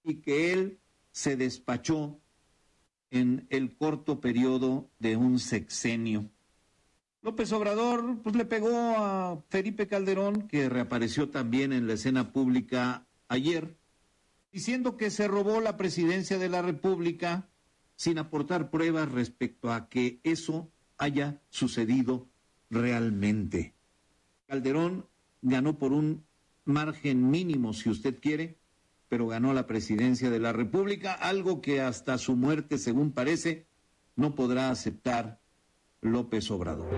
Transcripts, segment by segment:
y que él se despachó en el corto periodo de un sexenio. López Obrador pues le pegó a Felipe Calderón, que reapareció también en la escena pública ayer, diciendo que se robó la presidencia de la República sin aportar pruebas respecto a que eso haya sucedido realmente. Calderón ganó por un margen mínimo, si usted quiere, pero ganó la presidencia de la República, algo que hasta su muerte, según parece, no podrá aceptar López Obrador.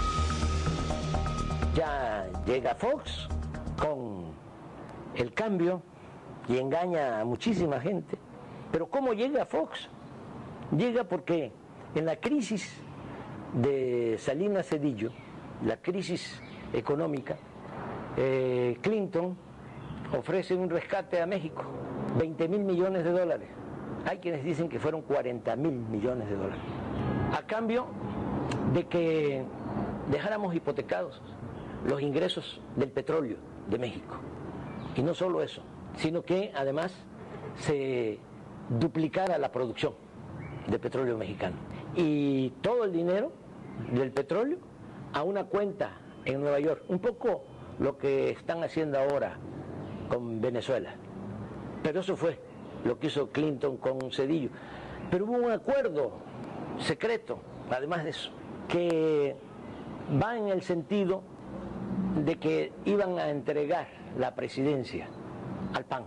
Ya llega Fox con el cambio y engaña a muchísima gente. Pero ¿cómo llega Fox? Llega porque en la crisis de Salinas Cedillo, la crisis económica, Clinton ofrece un rescate a México, 20,000 millones de dólares. Hay quienes dicen que fueron 40,000 millones de dólares. A cambio de que dejáramos hipotecados los ingresos del petróleo de México. Y no solo eso, sino que además se duplicara la producción de petróleo mexicano. Y todo el dinero del petróleo a una cuenta en Nueva York. Un poco lo que están haciendo ahora con Venezuela. Pero eso fue lo que hizo Clinton con Cedillo. Pero hubo un acuerdo secreto, además de eso, que va en el sentido de que iban a entregar la presidencia al PAN.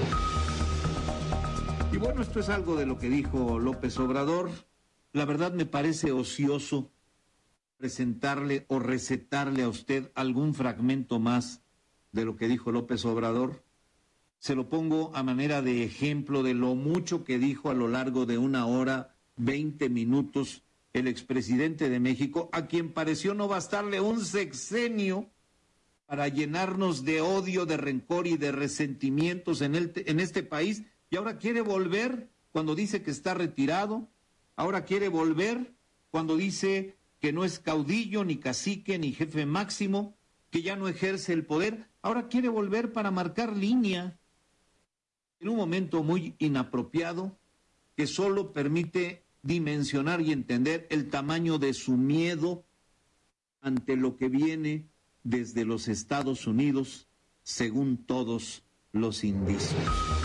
Y bueno, esto es algo de lo que dijo López Obrador. La verdad me parece ocioso presentarle o recetarle a usted algún fragmento más de lo que dijo López Obrador. Se lo pongo a manera de ejemplo de lo mucho que dijo a lo largo de 1 hora, 20 minutos, el expresidente de México, a quien pareció no bastarle un sexenio para llenarnos de odio, de rencor y de resentimientos en este país, y ahora quiere volver cuando dice que está retirado, ahora quiere volver cuando dice que no es caudillo, ni cacique, ni jefe máximo, que ya no ejerce el poder, ahora quiere volver para marcar línea en un momento muy inapropiado que solo permite dimensionar y entender el tamaño de su miedo ante lo que viene desde los Estados Unidos, según todos los indicios.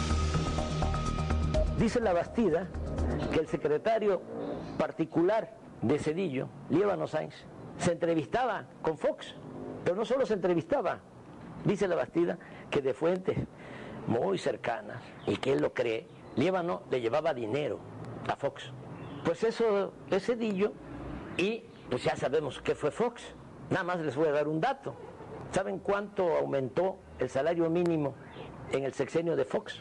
Dice la Bastida que el secretario particular de Cedillo, Líbano Sáenz, se entrevistaba con Fox, pero no solo se entrevistaba, dice la Bastida que de fuentes muy cercanas, y que él lo cree, Líbano le llevaba dinero a Fox. Pues eso es Cedillo, y pues ya sabemos qué fue Fox. Nada más les voy a dar un dato. ¿Saben cuánto aumentó el salario mínimo en el sexenio de Fox?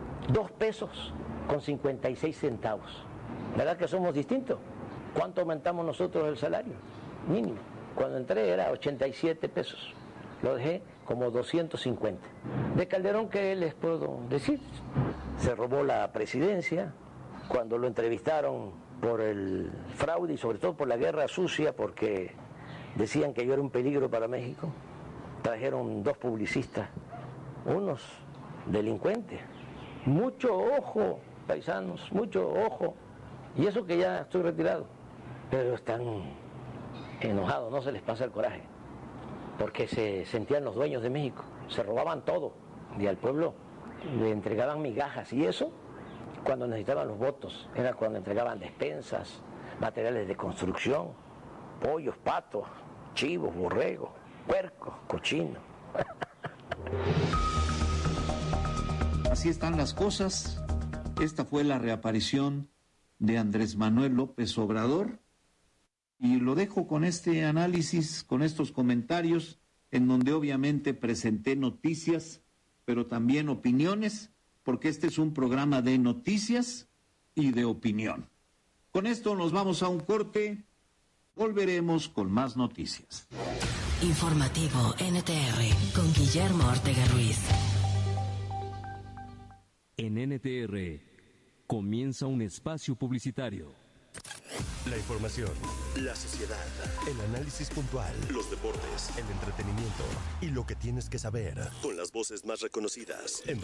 2.56 pesos. ¿Verdad que somos distintos? ¿Cuánto aumentamos nosotros el salario mínimo? Cuando entré era 87 pesos. Lo dejé como 250. De Calderón, ¿qué les puedo decir? Se robó la presidencia cuando lo entrevistaron por el fraude y sobre todo por la guerra sucia, porque decían que yo era un peligro para México. Trajeron 2 publicistas, unos delincuentes. Mucho ojo, paisanos, mucho ojo. Y eso que ya estoy retirado. Pero están enojados, no se les pasa el coraje. Porque se sentían los dueños de México. Se robaban todo. Y al pueblo le entregaban migajas. Y eso cuando necesitaban los votos. Era cuando entregaban despensas, materiales de construcción, pollos, patos, chivos, borregos, puercos, cochinos. Así están las cosas. Esta fue la reaparición de Andrés Manuel López Obrador. Y lo dejo con este análisis, con estos comentarios, en donde obviamente presenté noticias, pero también opiniones, porque este es un programa de noticias y de opinión. Con esto nos vamos a un corte, volveremos con más noticias. Informativo NTR con Guillermo Ortega Ruiz. En NTR comienza un espacio publicitario. La información, la sociedad, el análisis puntual, los deportes, el entretenimiento y lo que tienes que saber con las voces más reconocidas en